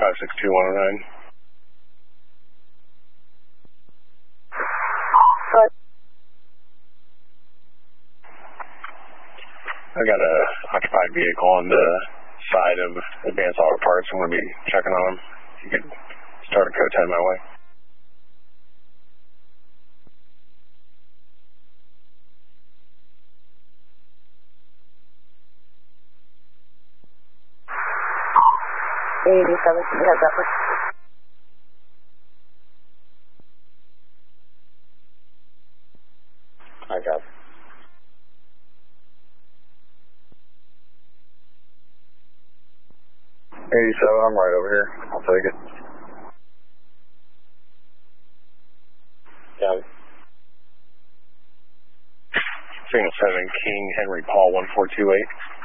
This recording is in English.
562-109. I got a occupied vehicle on the side of Advanced Auto Parts. I'm going to be checking on them. You could start a code 10 my way. I got it. 87, I'm right over here. I'll take it. Got it. Signal 7, King Henry Paul 1428.